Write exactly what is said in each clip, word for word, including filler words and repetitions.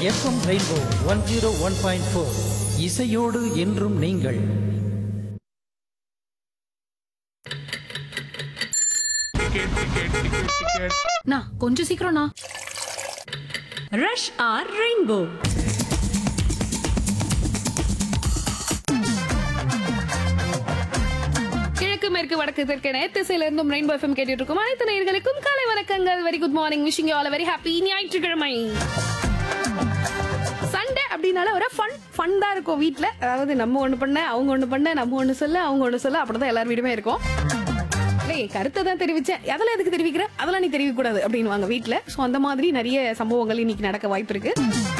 FM rainbow one zero one point four இசையோடு என்றும் நீங்கள். நான் கொஞ்சம் சீக்கிரம்ண்ணா. Rush R rainbow. கிழக்கு மேற்கு வடக்கு தெற்கு திசையில இருந்தும் ரெயின்போ எஃப்எம் கேட்டுட்டு இருக்கும் அனைத்து நேயர்களுக்கும் காலை வணக்கங்கள். Very good morning. Wishing you all very happy ஞாயிற்றுக்கிழமை. சண்டே அப்படின்னால ஒரு ஃபன் ஃபன் தான் இருக்கும் வீட்டுல. அதாவது நம்ம ஒண்ணு பண்ண அவங்க ஒண்ணு பண்ண நம்ம ஒண்ணு சொல்ல அவங்க ஒண்ணு சொல்ல அப்படிதான் எல்லார் வீடுமே இருக்கும். டேய் கருத்தை தான் தெரிவிச்சேன், அதெல்லாம் எதுக்கு தெரிவிக்கிற, அதெல்லாம் நீ தெரிவிக்க கூடாது அப்படின்னு வாங்க வீட்டுல. ஸோ அந்த மாதிரி நிறைய சம்பவங்கள் இன்னைக்கு நடக்க வாய்ப்பு இருக்கு.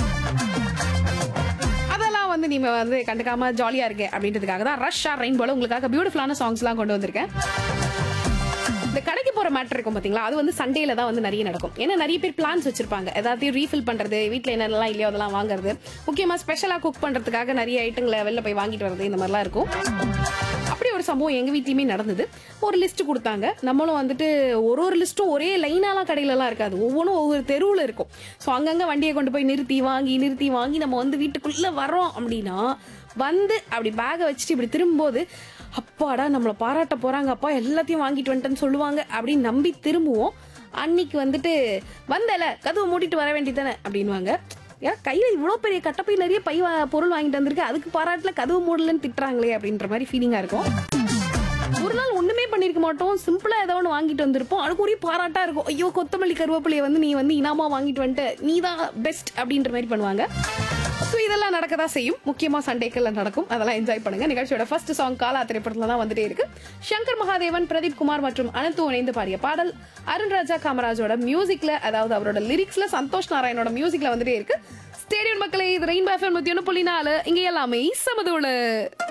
அதெல்லாம் வந்து நீங்க வந்து கண்டுக்காம ஜாலியா இருக்கு அப்படின்றதுக்காக தான் ரஷ் ஆர் ரெயின்போல உங்களுக்காக பியூட்டிஃபுல்லான சாங்ஸ் எல்லாம் கொண்டு வந்திருக்கேன். இந்த கடைக்கு போற மேட்டர் இருக்கும் பாத்தீங்களா, அது வந்து சண்டேல தான் வந்து நிறைய நடக்கும். ஏன்னா நிறைய பேர் பிளான்ஸ் வச்சிருப்பாங்க, ஏதாவது ரீஃபில் பண்றது, வீட்டுல என்னெல்லாம் இல்லையோ அதெல்லாம் வாங்குறது, முக்கியமா ஸ்பெஷலா குக் பண்றதுக்காக நிறைய ஐட்டங்களை வெளில போய் வாங்கிட்டு வரது, இந்த மாதிரிலாம் இருக்கும். அப்படி ஒரு சம்பவம் எங்க வீட்லயுமே நடந்தது. ஒரு லிஸ்ட் கொடுத்தாங்க, நம்மளும் வந்துட்டு ஒரு ஒரு லிஸ்ட்டும் ஒரே லைனாலாம் கடையில எல்லாம் இருக்காது, ஒவ்வொன்றும் ஒவ்வொரு தெருவுல இருக்கும். ஸோ அங்கங்க வண்டியை கொண்டு போய் நிறுத்தி வாங்கி நிறுத்தி வாங்கி நம்ம வந்து வீட்டுக்குள்ள வரோம் அப்படின்னா வந்து அப்படி பேகை வச்சுட்டு இப்படி திரும்பும்போது அப்பாடா நம்மளை பாராட்ட போறாங்க, அப்பா எல்லாத்தையும் வாங்கிட்டு வந்துட்டேன்னு சொல்லுவாங்க அப்படின்னு நம்பி திரும்புவோம். அன்னைக்கு வந்துட்டு வந்தல கதவை மூடிட்டு வர வேண்டியதானே அப்படின்வாங்க. ஏன் கையில இவ்வளவு பெரிய கட்டப்பை நிறைய பை பொருள் வாங்கிட்டு வந்திருக்கு, அதுக்கு பாராட்டுல கதவு மூடலன்னு திட்டுறாங்களே அப்படின்ற மாதிரி ஃபீலிங்கா இருக்கும். ஒரு நாள் ஒண்ணுமே பண்ணிருக்க மாட்டோம், சிம்பிளா ஏதோ ஒன்று வாங்கிட்டு வந்திருப்போம், அதுக்கு ஒரே பாராட்டா இருக்கும். ஐயோ கொத்தமல்லி கருவேப்பிலையை வந்து நீ வந்து இனாமா வாங்கிட்டு வந்துட்டு நீ தான் பெஸ்ட் அப்படின்ற மாதிரி பண்ணுவாங்க. ஸோ இதெல்லாம் நடக்கதான் செய்யும், முக்கியமா சண்டேக்கல்ல நடக்கும். அதெல்லாம் என்ஜாய் பண்ணுங்க. நிகழ்ச்சியோட ஃபர்ஸ்ட் சாங் காலா திரைப்படத்துல தான் வந்துட்டே இருக்கு. சங்கர் மகாதேவன், பிரதீப் குமார் மற்றும் அனந்து இணைந்து பாடிய பாடல் அருண்ராஜா காமராஜோட மியூசிக்ல, அதாவது அவரோட லிரிக்ஸ்ல சந்தோஷ் நாராயணோட மியூசிக்ல வந்துட்டே இருக்கு. ஸ்டேடியம் மக்களே, இது ரெயின்போ எஃப்எம் நூத்தி ஒன்று புள்ளி நாலு, இங்க எல்லாமே சமதோடு.